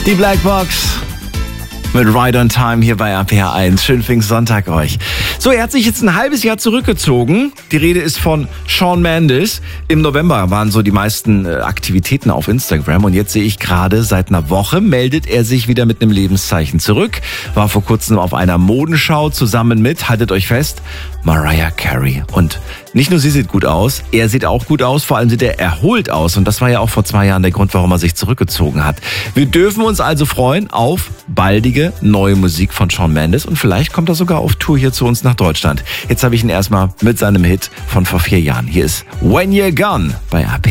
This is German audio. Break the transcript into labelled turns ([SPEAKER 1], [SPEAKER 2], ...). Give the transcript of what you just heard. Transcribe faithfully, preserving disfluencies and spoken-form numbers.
[SPEAKER 1] Die Blackbox mit Ride on Time hier bei R P R eins. Schönen Pfingstsonntag euch. So, er hat sich jetzt ein halbes Jahr zurückgezogen. Die Rede ist von Shawn Mendes. Im November waren so die meisten äh, Aktivitäten auf Instagram. Und jetzt sehe ich gerade, seit einer Woche meldet er sich wieder mit einem Lebenszeichen zurück. War vor kurzem auf einer Modenschau zusammen mit, haltet euch fest, Mariah Carey. Und nicht nur sie sieht gut aus, er sieht auch gut aus, vor allem sieht er erholt aus. Und das war ja auch vor zwei Jahren der Grund, warum er sich zurückgezogen hat. Wir dürfen uns also freuen auf baldige neue Musik von Shawn Mendes. Und vielleicht kommt er sogar auf Tour hier zu uns nach Deutschland. Jetzt habe ich ihn erstmal mit seinem Hit von vor vier Jahren. Hier ist When You're Gone bei R P R.